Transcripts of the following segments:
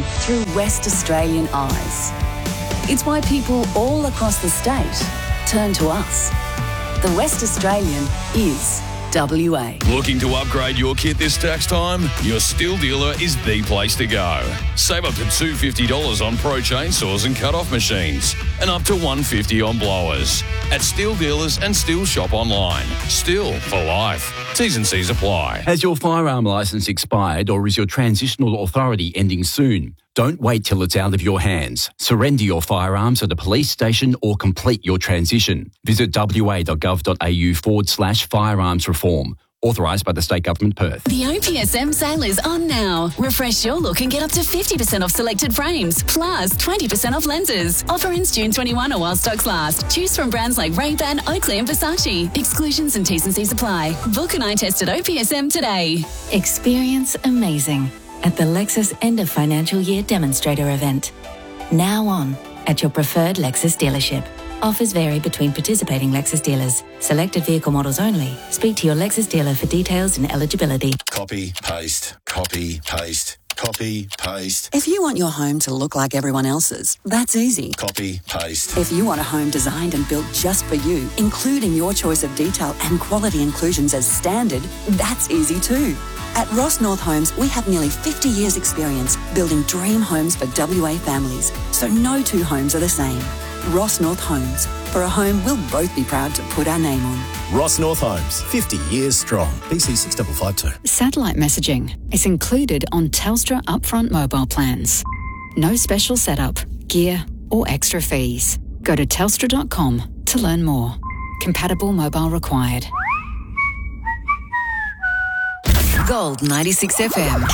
through West Australian eyes. It's why people all across the state turn to us. The West Australian is WA. Looking to upgrade your kit this tax time? Your Stihl dealer is the place to go. Save up to $250 on Pro chainsaws and cut-off machines, and up to $150 on blowers. At Stihl dealers and Stihl shop online. Stihl for life. T's and C's apply. Has your firearm licence expired, or is your transitional authority ending soon? Don't wait till it's out of your hands. Surrender your firearms at a police station or complete your transition. Visit wa.gov.au/firearms reform. Authorised by the State Government, Perth. The OPSM sale is on now. Refresh your look and get up to 50% off selected frames, plus 20% off lenses. Offer ends June 21 or while stocks last. Choose from brands like Ray-Ban, Oakley and Versace. Exclusions and T's and C's apply. Book an eye test at OPSM today. Experience amazing at the Lexus End of Financial Year Demonstrator event. Now on at your preferred Lexus dealership. Offers vary between participating Lexus dealers. Selected vehicle models only. Speak to your Lexus dealer for details and eligibility. Copy, paste, copy, paste, copy, paste. If you want your home to look like everyone else's, that's easy. Copy, paste. If you want a home designed and built just for you, including your choice of detail and quality inclusions as standard, that's easy too. At Ross North Homes, we have nearly 50 years' experience building dream homes for WA families, so no two homes are the same. Ross North Homes, for a home we'll both be proud to put our name on. Ross North Homes, 50 years strong. BC 6552. Satellite messaging is included on Telstra upfront mobile plans. No special setup, gear or extra fees. Go to telstra.com to learn more. Compatible mobile required. Gold 96 FM.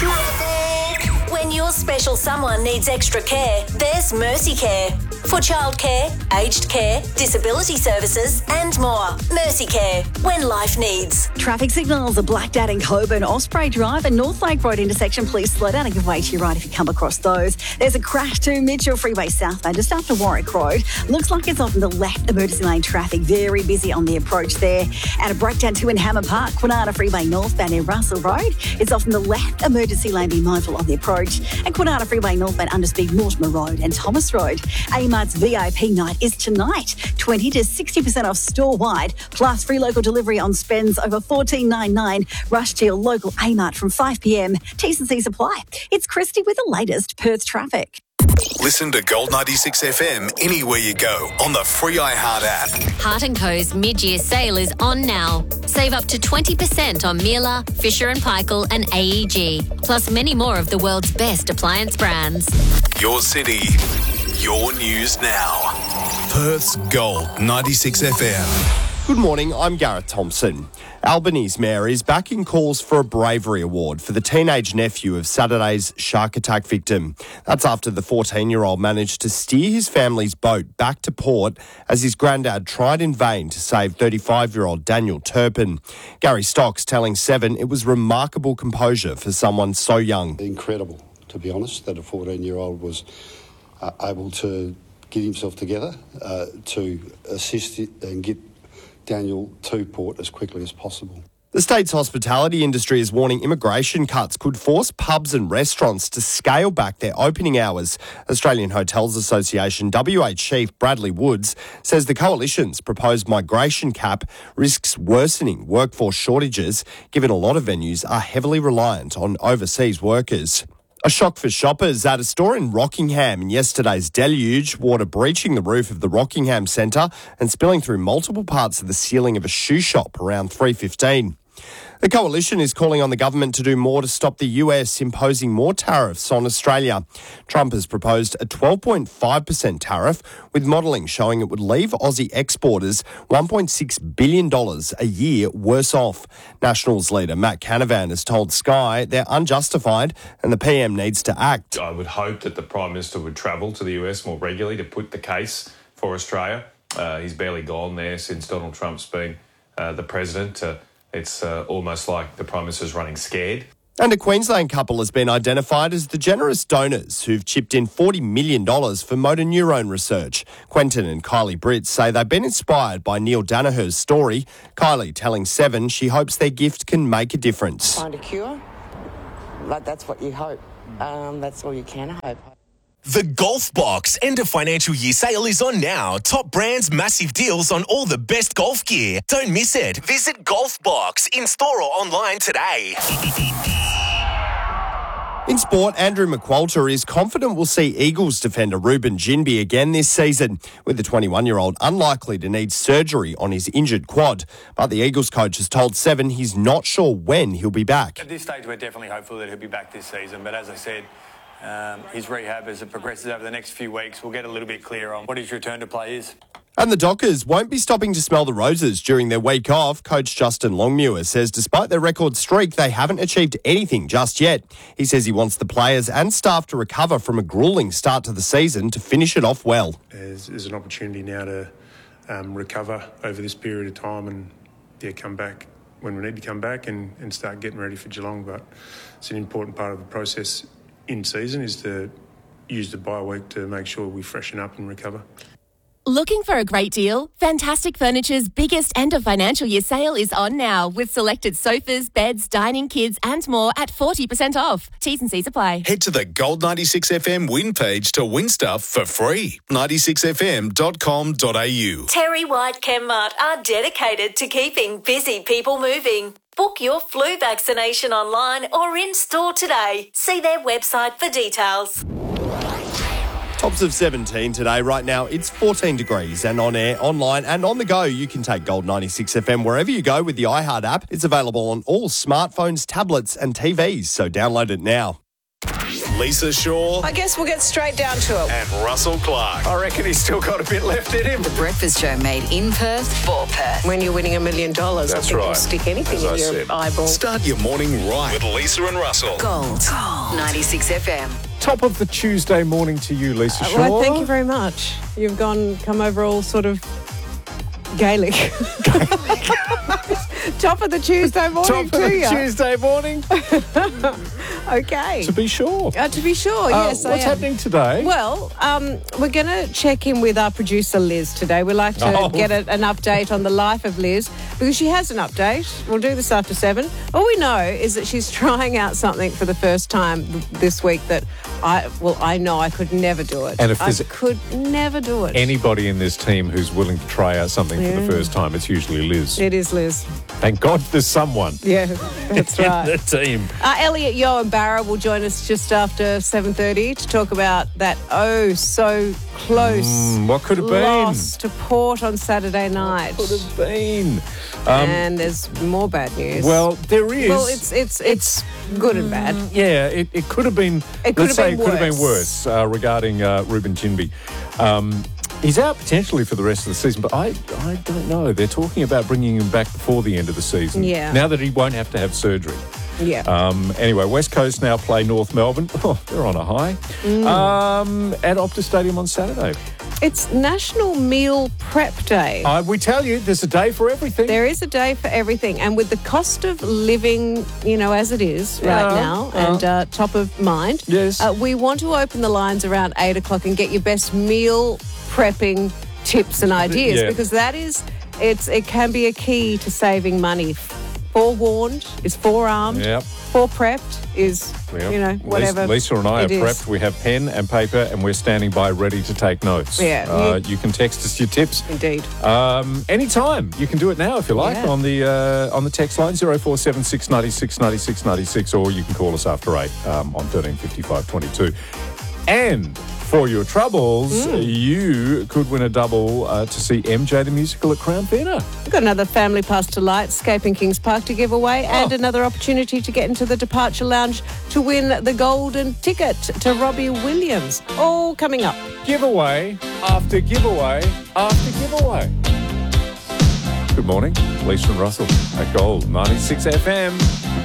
When your special someone needs extra care, there's Mercy Care. For childcare, aged care, disability services and more. Mercy Care, when life needs. Traffic signals are blacked out in Coburn, Osprey Drive and North Lake Road intersection. Please slow down and give way to your right if you come across those. There's a crash to Mitchell Freeway southbound just after Warwick Road. Looks like it's off in the left emergency lane traffic. Very busy on the approach there. And a breakdown too in Hammer Park, Kwinana Freeway northbound near Russell Road. It's off in the left emergency lane. Be mindful of the approach. And Kwinana Freeway northbound underspeed Mortimer Road and Thomas Road. Amart's VIP night is tonight. 20 to 60% off store-wide, plus free local delivery on spends over $14.99. Rush to your local Amart from 5 p.m. T's and C's apply. It's Christy with the latest Perth traffic. Listen to Gold 96 FM anywhere you go on the free iHeart app. Heart & Co.'s mid-year sale is on now. Save up to 20% on Miele, Fisher & Paykel and AEG, plus many more of the world's best appliance brands. Your city, your news now. Perth's Gold 96 FM. Good morning, I'm Gareth Thompson. Albany's mayor is backing calls for a bravery award for the teenage nephew of Saturday's shark attack victim. That's after the 14-year-old managed to steer his family's boat back to port as his granddad tried in vain to save 35-year-old Daniel Turpin. Gary Stocks telling Seven it was remarkable composure for someone so young. Incredible, to be honest, that a 14-year-old was able to get himself together to assist and get Daniel to port as quickly as possible. The state's hospitality industry is warning immigration cuts could force pubs and restaurants to scale back their opening hours. Australian Hotels Association WA Chief Bradley Woods says the coalition's proposed migration cap risks worsening workforce shortages, given a lot of venues are heavily reliant on overseas workers. A shock for shoppers at a store in Rockingham in yesterday's deluge, water breaching the roof of the Rockingham Centre and spilling through multiple parts of the ceiling of a shoe shop around 3:15. The coalition is calling on the government to do more to stop the US imposing more tariffs on Australia. Trump has proposed a 12.5% tariff, with modelling showing it would leave Aussie exporters $1.6 billion a year worse off. Nationals leader Matt Canavan has told Sky they're unjustified and the PM needs to act. I would hope that the Prime Minister would travel to the US more regularly to put the case for Australia. He's barely gone there since Donald Trump's been the president. It's almost like the Prime Minister's running scared. And a Queensland couple has been identified as the generous donors who've chipped in $40 million for motor neurone research. Quentin and Kylie Britt say they've been inspired by Neil Danaher's story. Kylie telling Seven she hopes their gift can make a difference. Find a cure? Like, that's what you hope. That's all you can hope. The Golf Box end of financial year sale is on now. Top brands, massive deals on all the best golf gear. Don't miss it. Visit Golf Box in store or online today. In sport, Andrew McQualter is confident we'll see Eagles defender Ruben Ginbey again this season, with the 21-year-old unlikely to need surgery on his injured quad. But the Eagles coach has told Seven he's not sure when he'll be back. At this stage, we're definitely hopeful that he'll be back this season. But as I said, his rehab, as it progresses over the next few weeks, we'll get a little bit clearer on what his return to play is. And the Dockers won't be stopping to smell the roses during their week off. Coach Justin Longmuir says despite their record streak, they haven't achieved anything just yet. He says he wants the players and staff to recover from a gruelling start to the season to finish it off well. There's an opportunity now to recover over this period of time and come back when we need to come back and start getting ready for Geelong. But it's an important part of the process in season is to use the bye week to make sure we freshen up and recover. Looking for a great deal? Fantastic Furniture's biggest end of financial year sale is on now with selected sofas, beds, dining, kids and more at 40% off. T's and C's apply. Head to the Gold 96 FM win page to win stuff for free. 96fm.com.au. Terry White Chemmart are dedicated to keeping busy people moving. Book your flu vaccination online or in store today. See their website for details. Tops of 17 today. Right now, it's 14 degrees and on air, online and on the go. You can take Gold 96 FM wherever you go with the iHeart app. It's available on all smartphones, tablets and TVs, so download it now. Lisa Shaw. I guess we'll get straight down to it. And Russell Clark. I reckon he's still got a bit left in him. The Breakfast Show made in Perth for Perth. When you're winning $1 million, I think you'll stick anything in your eyeball. Start your morning right with Lisa and Russell. Gold 96 FM. Top of the Tuesday morning to you, Lisa Shaw. Well, thank you very much. You've come over all sort of Gaelic. Top of the Tuesday morning Top of the Tuesday morning. Okay. To be sure. Yes. What's happening today? Well, we're going to check in with our producer, Liz, today. We like to get an update on the life of Liz because she has an update. We'll do this after 7. All we know is that she's trying out something for the first time this week that I know I could never do it. And if I could never do it. Anybody in this team who's willing to try out something for the first time, it's usually Liz. It is Liz. Thank God there's someone. Yeah, that's right. In the team. Elliot Yeo and Barra will join us just after 7:30 to talk about that so close what could have been loss to Port on Saturday night. What could have been? And there's more bad news. Well, there is. Well, it's good and bad. Yeah, it could have been. It could have been worse regarding Ruben Ginbey. He's out potentially for the rest of the season, but I don't know. They're talking about bringing him back before the end of the season. Yeah. Now that he won't have to have surgery. Yeah. Anyway, West Coast now play North Melbourne. Oh, they're on a high. At Optus Stadium on Saturday. It's National Meal Prep Day. We tell you, there's a day for everything. There is a day for everything. And with the cost of living, as it is right now and top of mind, yes. We want to open the lines around 8 o'clock and get your best meal prepping tips and ideas because it can be a key to saving money. Forewarned is forearmed. Yep. Foreprepped is, whatever. Lisa and I are prepped. We have pen and paper and we're standing by ready to take notes. Yeah. You can text us your tips. Indeed. Anytime. You can do it now if you like on the text line 0476 96 96 96 or you can call us after 8 on 135522. And for your troubles, you could win a double to see MJ the Musical at Crown Theatre. We've got another Family Pass to Lightscape Kings Park to give away and another opportunity to get into the Departure Lounge to win the golden ticket to Robbie Williams. All coming up. Giveaway after giveaway after giveaway. Good morning, Lisa and Russell at Gold 96 FM.